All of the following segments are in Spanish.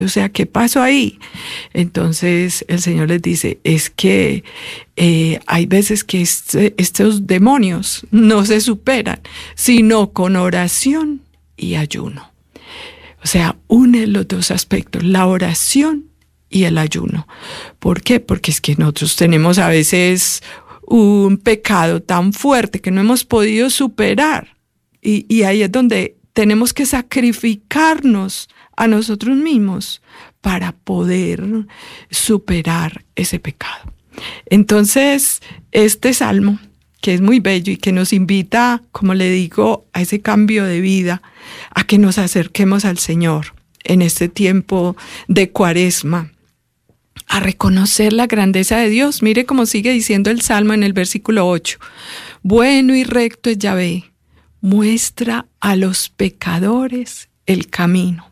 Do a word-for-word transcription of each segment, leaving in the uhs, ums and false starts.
O sea, ¿qué pasó ahí? Entonces el Señor les dice, es que eh, hay veces que este, estos demonios no se superan, sino con oración y ayuno. O sea, une los dos aspectos, la oración y el ayuno. ¿Por qué? Porque es que nosotros tenemos a veces un pecado tan fuerte que no hemos podido superar. Y, y ahí es donde tenemos que sacrificarnos a nosotros mismos para poder superar ese pecado. Entonces, este salmo, que es muy bello y que nos invita, como le digo, a ese cambio de vida, a que nos acerquemos al Señor en este tiempo de Cuaresma, a reconocer la grandeza de Dios. Mire cómo sigue diciendo el Salmo en el versículo ocho. Bueno y recto es Yahvé, muestra a los pecadores el camino.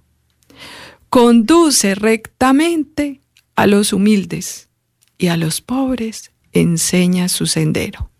Conduce rectamente a los humildes y a los pobres enseña su sendero.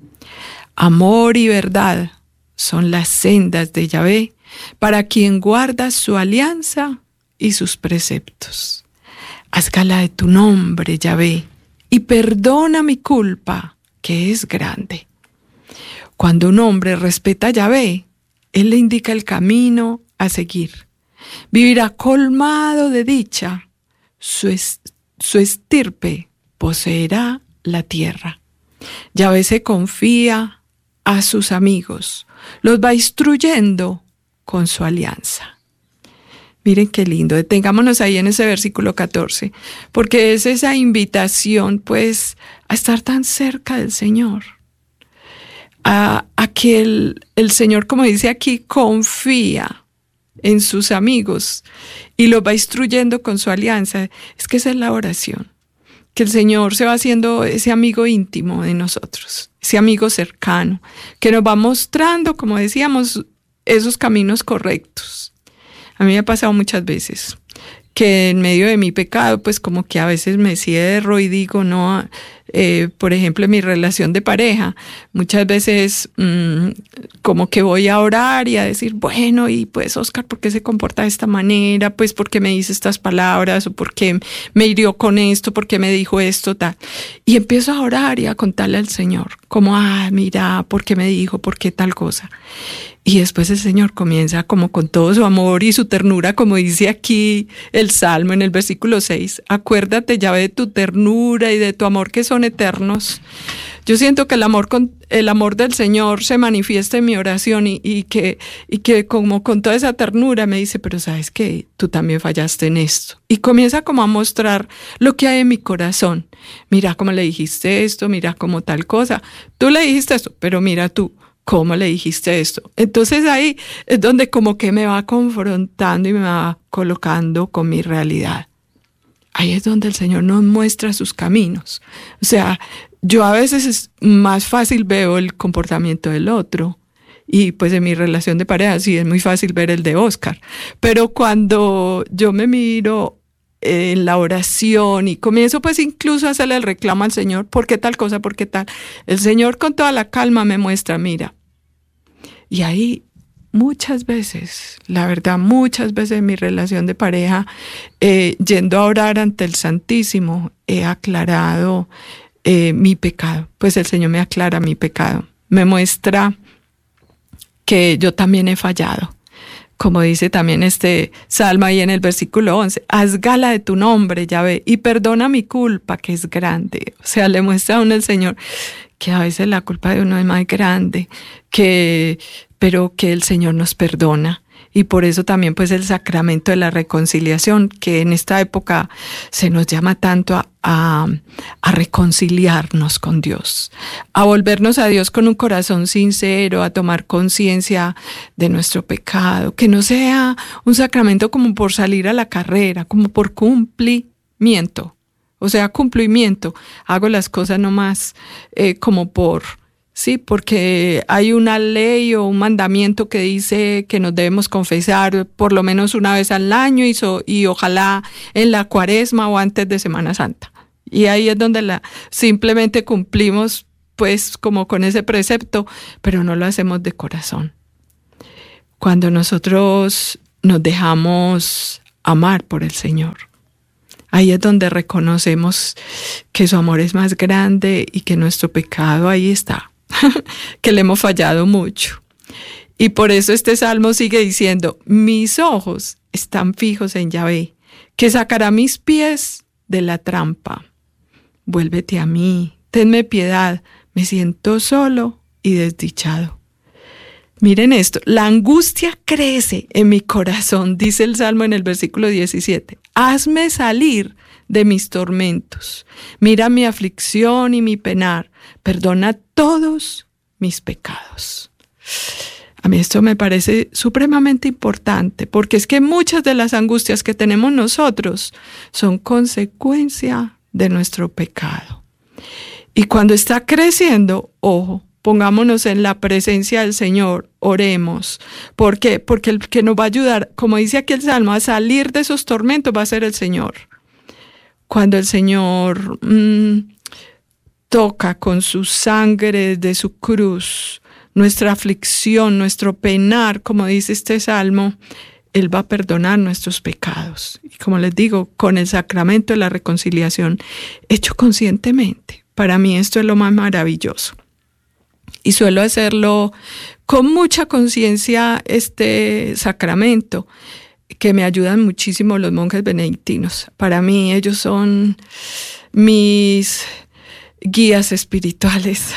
Amor y verdad son las sendas de Yahvé para quien guarda su alianza y sus preceptos. Haz gala de tu nombre, Yahvé, y perdona mi culpa, que es grande. Cuando un hombre respeta a Yahvé, él le indica el camino a seguir. Vivirá colmado de dicha, su, es, su estirpe poseerá la tierra. Yahvé se confía a sus amigos, los va instruyendo con su alianza. Miren qué lindo, detengámonos ahí en ese versículo catorce, porque es esa invitación pues a estar tan cerca del Señor, a, a que el, el Señor, como dice aquí, confía en sus amigos y los va instruyendo con su alianza. Es que esa es la oración, que el Señor se va haciendo ese amigo íntimo de nosotros, ese amigo cercano, que nos va mostrando, como decíamos, esos caminos correctos. A mí me ha pasado muchas veces que en medio de mi pecado, pues como que a veces me cierro y digo, no, eh, por ejemplo, en mi relación de pareja, muchas veces mmm, como que voy a orar y a decir, bueno, y pues Oscar, ¿por qué se comporta de esta manera? Pues ¿por qué me dice estas palabras? ¿O por qué me hirió con esto? ¿Por qué me dijo esto? Tal. Y empiezo a orar y a contarle al Señor, como, ah, mira, ¿por qué me dijo? ¿Por qué tal cosa? Y después el Señor comienza como con todo su amor y su ternura, como dice aquí el Salmo en el versículo seis. Acuérdate, Yahvé, de tu ternura y de tu amor que son eternos. Yo siento que el amor, con, el amor del Señor se manifiesta en mi oración y, y, que, y que como con toda esa ternura me dice, pero ¿sabes qué? Tú también fallaste en esto. Y comienza como a mostrar lo que hay en mi corazón. Mira cómo le dijiste esto, mira cómo tal cosa. Tú le dijiste esto, pero mira tú. ¿Cómo le dijiste esto? Entonces ahí es donde como que me va confrontando y me va colocando con mi realidad. Ahí es donde el Señor nos muestra sus caminos. O sea, yo a veces es más fácil veo el comportamiento del otro. Y pues en mi relación de pareja sí es muy fácil ver el de Oscar. Pero cuando yo me miro en la oración y comienzo pues incluso a hacerle el reclamo al Señor, ¿por qué tal cosa? ¿Por qué tal? El Señor con toda la calma me muestra, mira. Y ahí muchas veces, la verdad, muchas veces en mi relación de pareja, eh, yendo a orar ante el Santísimo, he aclarado eh, mi pecado. Pues el Señor me aclara mi pecado. Me muestra que yo también he fallado. Como dice también este salmo ahí en el versículo once, haz gala de tu nombre, Yahvé, y perdona mi culpa, que es grande. O sea, le muestra a uno el Señor que a veces la culpa de uno es más grande, que, pero que el Señor nos perdona. Y por eso también pues el sacramento de la reconciliación, que en esta época se nos llama tanto a, a, a reconciliarnos con Dios, a volvernos a Dios con un corazón sincero, a tomar conciencia de nuestro pecado, que no sea un sacramento como por salir a la carrera, como por cumplimiento, o sea, cumplimiento, hago las cosas nomás eh, como por... Sí, porque hay una ley o un mandamiento que dice que nos debemos confesar por lo menos una vez al año y, so, y ojalá en la Cuaresma o antes de Semana Santa. Y ahí es donde la, simplemente cumplimos pues como con ese precepto, pero no lo hacemos de corazón. Cuando nosotros nos dejamos amar por el Señor. Ahí es donde reconocemos que su amor es más grande y que nuestro pecado ahí está, que le hemos fallado mucho. Y por eso este salmo sigue diciendo, mis ojos están fijos en Yahvé, que sacará mis pies de la trampa. Vuélvete a mí, tenme piedad, me siento solo y desdichado. Miren esto, la angustia crece en mi corazón, dice el Salmo en el versículo diecisiete. Hazme salir de mis tormentos. Mira mi aflicción y mi penar. Perdona todos mis pecados. A mí esto me parece supremamente importante, porque es que muchas de las angustias que tenemos nosotros son consecuencia de nuestro pecado. Y cuando está creciendo, ojo, pongámonos en la presencia del Señor, oremos. ¿Por qué? Porque el que nos va a ayudar, como dice aquí el Salmo, a salir de esos tormentos va a ser el Señor. Cuando el Señor mmm, toca con su sangre de su cruz nuestra aflicción, nuestro penar, como dice este Salmo, Él va a perdonar nuestros pecados. Y como les digo, con el sacramento de la reconciliación hecho conscientemente. Para mí esto es lo más maravilloso. Y suelo hacerlo con mucha conciencia este sacramento, que me ayudan muchísimo los monjes benedictinos. Para mí ellos son mis guías espirituales.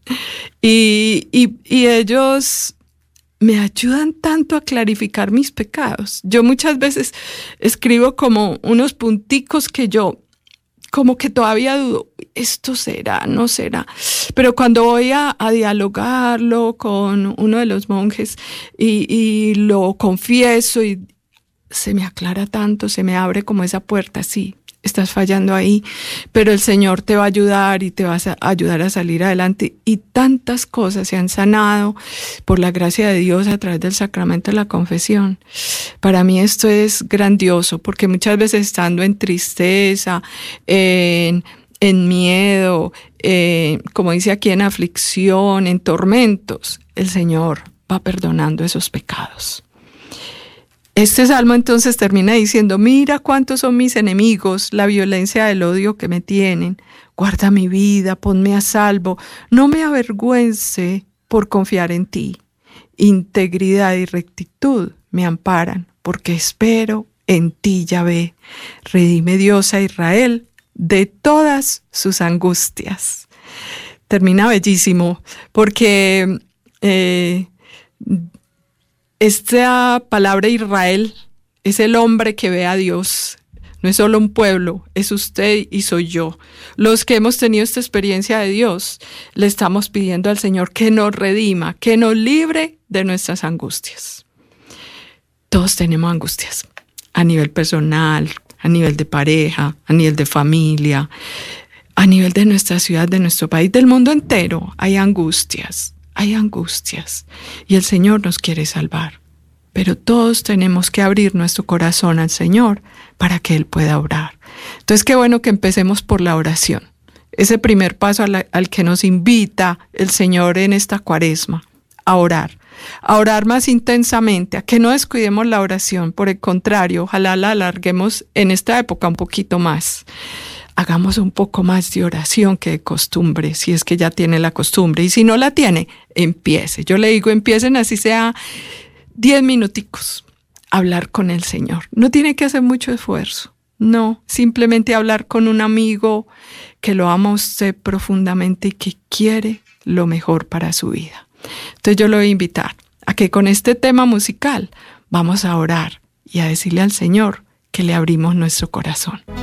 Y, y, y ellos me ayudan tanto a clarificar mis pecados. Yo muchas veces escribo como unos punticos que yo como que todavía dudo, esto será, no será. Pero cuando voy a, a dialogarlo con uno de los monjes y, y lo confieso y se me aclara tanto, se me abre como esa puerta, sí, estás fallando ahí, pero el Señor te va a ayudar y te va a ayudar a salir adelante. Y tantas cosas se han sanado por la gracia de Dios a través del sacramento de la confesión. Para mí esto es grandioso, porque muchas veces estando en tristeza, en, en miedo, eh, como dice aquí, en aflicción, en tormentos, el Señor va perdonando esos pecados. Este salmo entonces termina diciendo, mira cuántos son mis enemigos, la violencia del odio que me tienen. Guarda mi vida, ponme a salvo, no me avergüence por confiar en ti. Integridad y rectitud me amparan, porque espero en ti, Yahvé. Redime Dios a Israel de todas sus angustias. Termina bellísimo, porque eh, esta palabra Israel es el hombre que ve a Dios. No es solo un pueblo, es usted y soy yo. Los que hemos tenido esta experiencia de Dios, le estamos pidiendo al Señor que nos redima, que nos libre de nuestras angustias. Todos tenemos angustias, a nivel personal, a nivel de pareja, a nivel de familia, a nivel de nuestra ciudad, de nuestro país, del mundo entero. Hay angustias, hay angustias, y el Señor nos quiere salvar. Pero todos tenemos que abrir nuestro corazón al Señor para que Él pueda obrar. Entonces, qué bueno que empecemos por la oración. Ese primer paso al, al que nos invita el Señor en esta cuaresma, a orar. A orar más intensamente, a que no descuidemos la oración. Por el contrario, ojalá la alarguemos en esta época un poquito más. Hagamos un poco más de oración que de costumbre, si es que ya tiene la costumbre. Y si no la tiene, empiece. Yo le digo, empiecen así sea diez minuticos, hablar con el Señor. No tiene que hacer mucho esfuerzo. No, simplemente hablar con un amigo que lo ama a usted profundamente y que quiere lo mejor para su vida. Entonces yo lo voy a invitar a que con este tema musical vamos a orar y a decirle al Señor que le abrimos nuestro corazón.